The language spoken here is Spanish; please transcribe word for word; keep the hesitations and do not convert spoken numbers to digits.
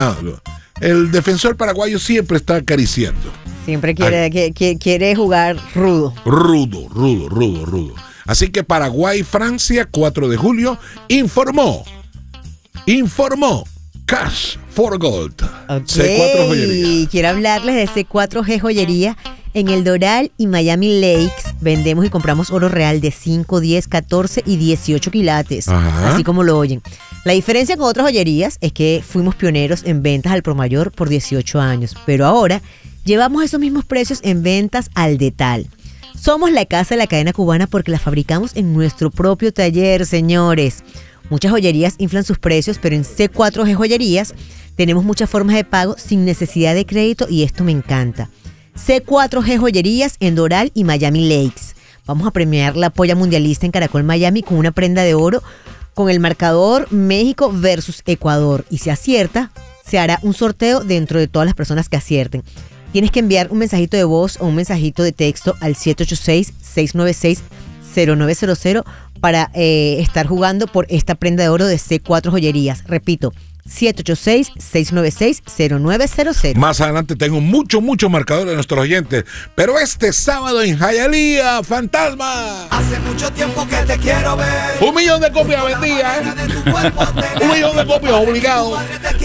El defensor paraguayo siempre está acariciando. Siempre quiere, que, que, quiere jugar rudo. Rudo, rudo, rudo, rudo. Así que Paraguay-Francia, cuatro de julio, informó, informó Cash for Gold. Okay. C cuatro Joyería. Quiero hablarles de C cuatro G Joyería. En El Doral y Miami Lakes vendemos y compramos oro real de cinco, diez, catorce y dieciocho quilates. Ajá. Así como lo oyen. La diferencia con otras joyerías es que fuimos pioneros en ventas al por mayor por dieciocho años, pero ahora llevamos esos mismos precios en ventas al detal. Somos la casa de la cadena cubana porque la fabricamos en nuestro propio taller, señores. Muchas joyerías inflan sus precios, pero en C cuatro G Joyerías tenemos muchas formas de pago sin necesidad de crédito y esto me encanta. C cuatro G Joyerías en Doral y Miami Lakes. Vamos a premiar la polla mundialista en Caracol Miami con una prenda de oro con el marcador México versus Ecuador. Y si acierta, se hará un sorteo dentro de todas las personas que acierten. Tienes que enviar un mensajito de voz o un mensajito de texto al siete ocho seis, seis nueve seis, cero nueve cero cero para eh, estar jugando por esta prenda de oro de C cuatro Joyerías. Repito, siete ocho seis, seis nueve seis, cero nueve cero cero. Más adelante tengo mucho, mucho marcador de nuestros oyentes. Pero este sábado en Hialeah, Fantasma. Hace mucho tiempo que te quiero ver. Un millón de copias vendidas, ¿eh? Un millón de copias obligado.